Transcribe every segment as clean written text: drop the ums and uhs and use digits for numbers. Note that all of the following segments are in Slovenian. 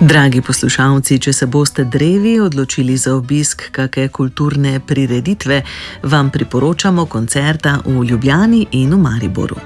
Dragi poslušalci, če se boste drevi odločili za obisk kakšne kulturne prireditve, vam priporočamo koncerta v Ljubljani in v Mariboru.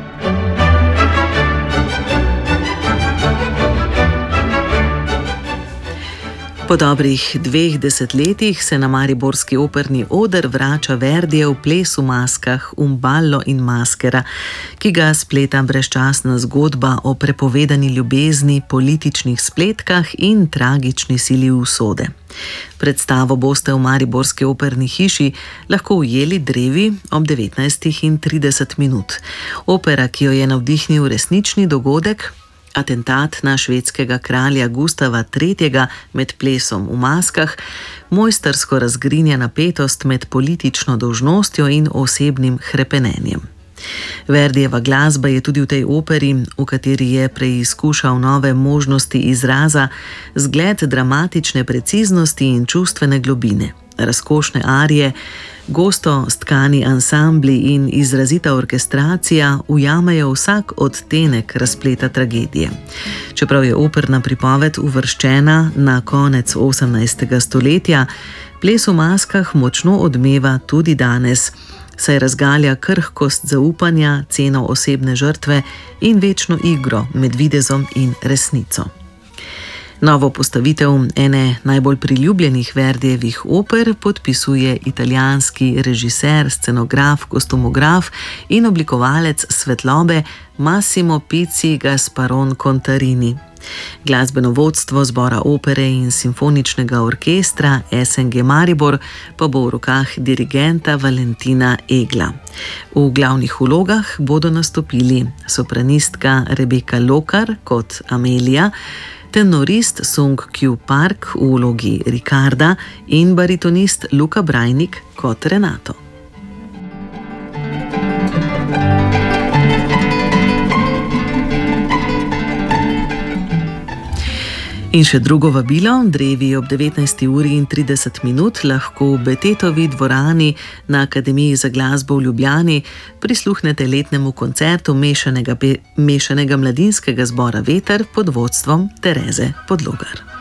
Po dobrih 2 desetletjih se na mariborski operni oder vrača Verdijev Ples v maskah Un ballo in maskera, ki ga spleta brezčasna zgodba o prepovedani ljubezni, političnih spletkah in tragični sili usode. Predstavo boste v mariborski operni hiši lahko ujeli drevi ob 19:30. Opera, ki jo je navdihnil resnični dogodek, atentat na švedskega kralja Gustava III. Med plesom v maskah, mojstrsko razgrinja napetost med politično dolžnostjo in osebnim hrepenenjem. Verdijeva glasba je tudi v tej operi, v kateri je preizkušal nove možnosti izraza, zgled dramatične preciznosti in čustvene globine. Razkošne arije, gosto stkani ansambli in izrazita orkestracija ujamejo vsak odtenek razpleta tragedije. Čeprav je operna pripoved uvrščena na konec 18. stoletja, Ples v maskah močno odmeva tudi danes, saj razgalja krhkost zaupanja, ceno osebne žrtve in večno igro med videzom in resnico. Novo postavitev ene najbolj priljubljenih Verdijevih oper podpisuje italijanski režiser, scenograf, kostumograf in oblikovalec svetlobe Massimo Pizzi Gasparon Contarini. Glasbeno vodstvo zbora opere in simfoničnega orkestra SNG Maribor pa bo v rokah dirigenta Valentina Egla. V glavnih vlogah bodo nastopili sopranistka Rebeka Lokar kot Amelija, tenorist Sung Kyu Park v vlogi Ricarda in baritonist Luka Brajnik kot Renato. In še drugo vabilo, drevi ob 19:30 lahko v Betetovi dvorani na Akademiji za glasbo v Ljubljani prisluhnete letnemu koncertu mešanega mladinskega zbora Veter pod vodstvom Tereze Podlogar.